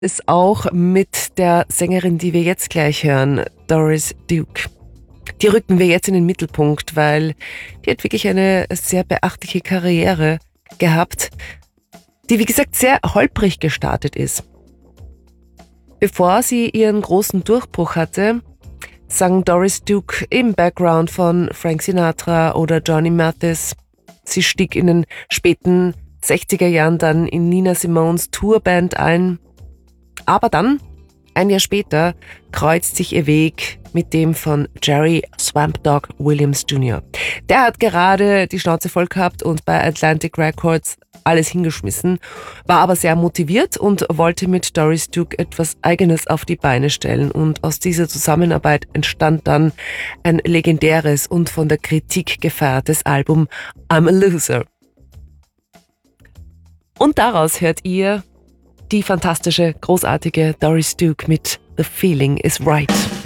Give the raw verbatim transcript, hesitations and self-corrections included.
ist auch mit der Sängerin, die wir jetzt gleich hören, Doris Duke. Die rücken wir jetzt in den Mittelpunkt, weil die hat wirklich eine sehr beachtliche Karriere gehabt, die wie gesagt sehr holprig gestartet ist. Bevor sie ihren großen Durchbruch hatte, sang Doris Duke im Background von Frank Sinatra oder Johnny Mathis. Sie stieg in den späten sechziger Jahren dann in Nina Simones Tourband ein. Aber dann, ein Jahr später, kreuzt sich ihr Weg mit dem von Jerry Swamp Dogg Williams Junior Der hat gerade die Schnauze voll gehabt und bei Atlantic Records alles hingeschmissen, war aber sehr motiviert und wollte mit Doris Duke etwas Eigenes auf die Beine stellen. Und aus dieser Zusammenarbeit entstand dann ein legendäres und von der Kritik gefeiertes Album I'm a Loser. Und daraus hört ihr die fantastische, großartige Doris Duke mit The Feeling is Right.